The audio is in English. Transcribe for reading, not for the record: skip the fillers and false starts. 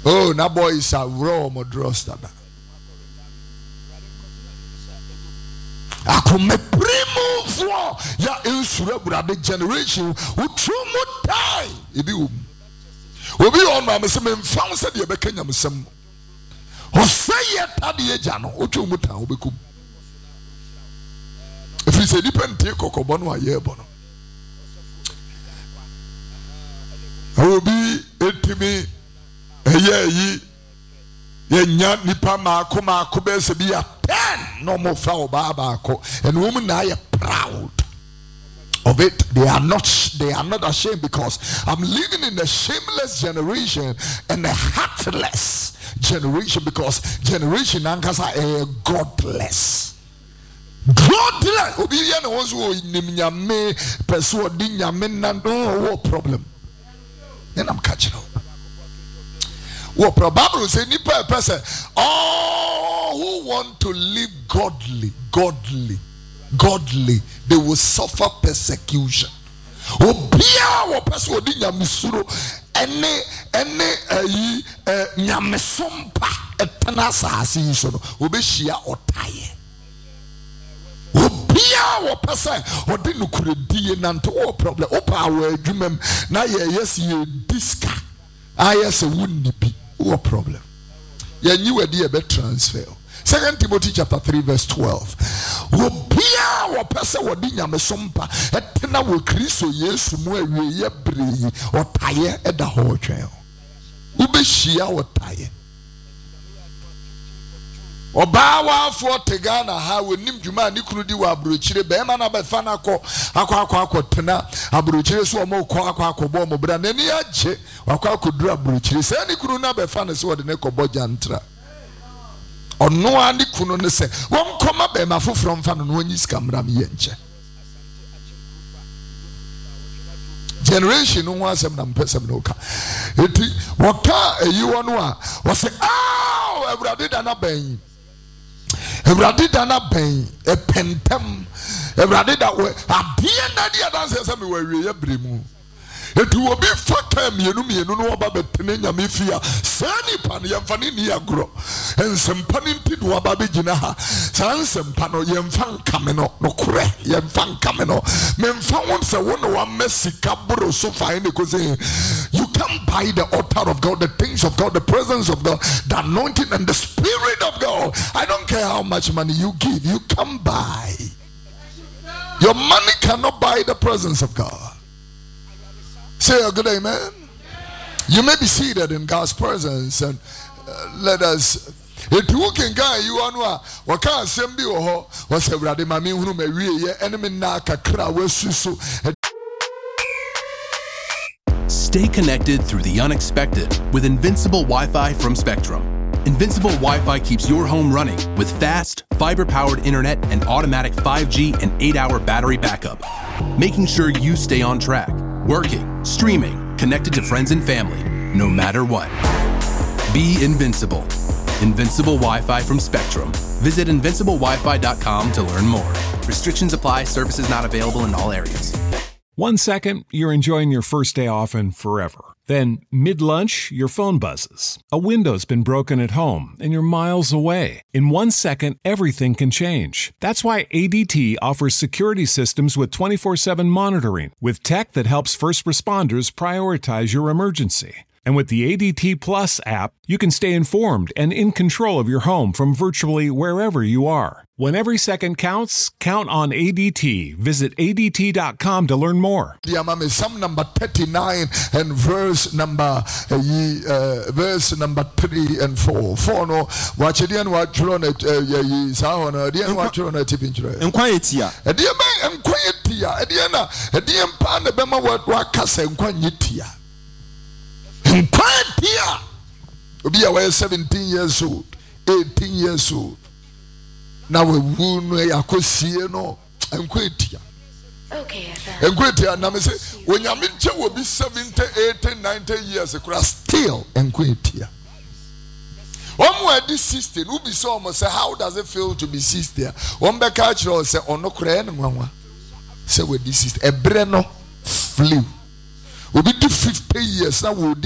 Oh, na boy is a raw modrostada. Akome primo for ya insure brother generation who true mo die. Ebi obi on ma me se me mfa se de be kanya mesem. O say ye tade agya no otwe mu ta obekum. If you say depend take kokobo no aye bo no. Obi etimi yi nya nipa maako be se bia 10 no more foul babako and women now are proud of it. They are not ashamed, because I'm living in a shameless generation and a heartless generation, because generation anchors are godless. Godless. Obedient ones who nyame person di nyame no problem. Then I'm catching up. What probably say nipa person all who want to live godly, they will suffer persecution. Obia wo person odi nyamesuro ene nyamesompa etena saasi so no obehia otaye. Obia wo person odi nukuredie nante wo problem opa wo adwumam na yes ye diska ayese wunnipi. What problem? You were the better transfer. 2 Timothy chapter 3 verse 12. Wobia wo pese wodi nyame sompa etena wo Kristo Yesu mu awie brei otaye eda ho twen. Ubehia otaye. Oba wa fo tegana ha wonim dwuma ni kunu di wa abrochire be ma na be fa na akọ tena abrochire so mo akọ bo mo bra na ni agye akọ dura abrochire se ni kunu na be fa na se wode ne kọbọ jantra ono ani kunu ne se won koma be ma foforo mfa no onyi sika mra me yenche generation no wasem na mpesem no ka eti woka eyi wono a wo se Ebrade dana ben. Ebrade dana ben. Epentem. Ebrade da we. Adie na dia danse se me we ye bremu. Etu obi fata mienu no oba betene nyame fia. Sani pan yemfa ni agro. Ensempa ni nti do oba begina ha. Sansempa no yemfa nkame no kure. Yemfa nkame no. Memfa won se won wa mesika bro so fine because you can buy the altar of God, the things of God, the presence of God, the anointing and the spirit of God. I don't care how much money you give, you can buy. Your money cannot buy the presence of God. Say a good amen. You may be seated in God's presence and let us. If you can guy you anwa waka assembly ho was ebrade mame hunu ma wie ye enemy na kakra wasusu. Stay connected through the unexpected with Invincible Wi-Fi from Spectrum. Invincible Wi-Fi keeps your home running with fast, fiber-powered internet and automatic 5G and 8-hour battery backup, making sure you stay on track, working, streaming, connected to friends and family, no matter what. Be invincible. Invincible Wi-Fi from Spectrum. Visit invinciblewifi.com to learn more. Restrictions apply. Services not available in all areas. 1 second, you're enjoying your first day off and forever. Then, mid-lunch, your phone buzzes. A window's been broken at home and you're miles away. In 1 second, everything can change. That's why ADT offers security systems with 24/7 monitoring, with tech that helps first responders prioritize your emergency. And with the ADT Plus app, you can stay informed and in control of your home from virtually wherever you are. When every second counts, count on ADT. Visit ADT.com to learn more. Psalm number 39 and verse number 3 and 4. 4 no, watch it and watch on it. Watch on it. Enquietia. A dear man, enquietia. A dear, a dear pan, the Bema what Cassa enquietia. Enquietia. Be away 17 years old, 18 years old. Now we wound no enquietia. Okay, enquietia. Now me say when your mincha will be 70, 80, 90 years, still enquietia. One word this sister who be so almost say, how does it feel to be sister? One back catch or say, oh no, crayon, one say with this sister, a breno flew. We be 50 years now.